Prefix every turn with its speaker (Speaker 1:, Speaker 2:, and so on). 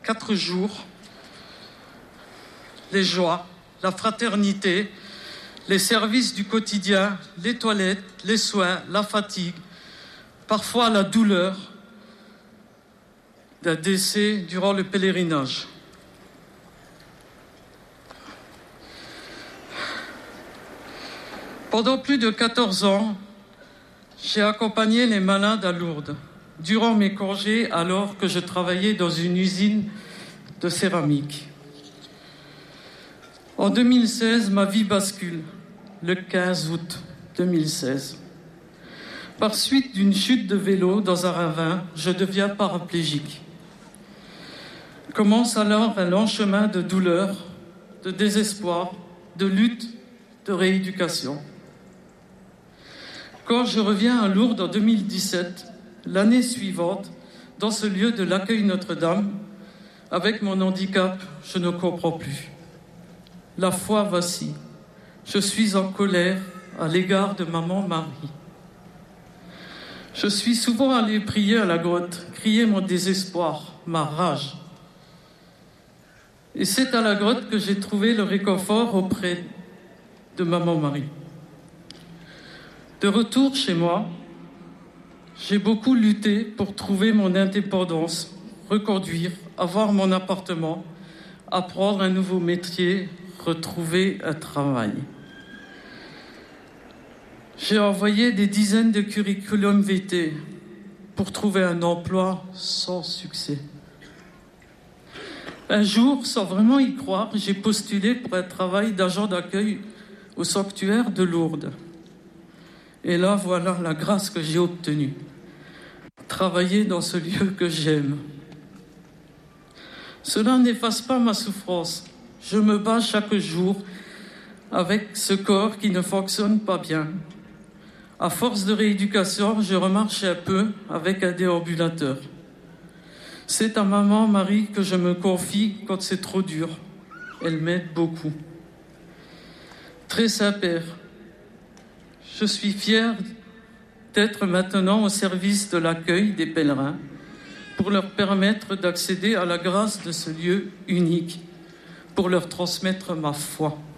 Speaker 1: 4 jours, les joies, la fraternité, les services du quotidien, les toilettes, les soins, la fatigue, parfois la douleur d'un décès durant le pèlerinage. Pendant plus de 14 ans, j'ai accompagné les malades à Lourdes, durant mes congés alors que je travaillais dans une usine de céramique. En 2016, ma vie bascule, le 15 août 2016. Par suite d'une chute de vélo dans un ravin, je deviens paraplégique. Commence alors un long chemin de douleur, de désespoir, de lutte, de rééducation. Quand je reviens à Lourdes en 2017, l'année suivante, dans ce lieu de l'accueil Notre-Dame, avec mon handicap, je ne comprends plus. La foi vacille. Je suis en colère à l'égard de maman Marie. Je suis souvent allé prier à la grotte, crier mon désespoir, ma rage. Et c'est à la grotte que j'ai trouvé le réconfort auprès de maman Marie. De retour chez moi, j'ai beaucoup lutté pour trouver mon indépendance, reconduire, avoir mon appartement, apprendre un nouveau métier, retrouver un travail. J'ai envoyé des dizaines de curriculums vitae pour trouver un emploi sans succès. Un jour, sans vraiment y croire, j'ai postulé pour un travail d'agent d'accueil au sanctuaire de Lourdes. Et là, voilà la grâce que j'ai obtenue. Travailler dans ce lieu que j'aime. Cela n'efface pas ma souffrance. Je me bats chaque jour avec ce corps qui ne fonctionne pas bien. À force de rééducation, je remarche un peu avec un déambulateur. C'est à maman Marie que je me confie quand c'est trop dur. Elle m'aide beaucoup. Très Saint-Père, je suis fière d'être maintenant au service de l'accueil des pèlerins pour leur permettre d'accéder à la grâce de ce lieu unique, pour leur transmettre ma foi.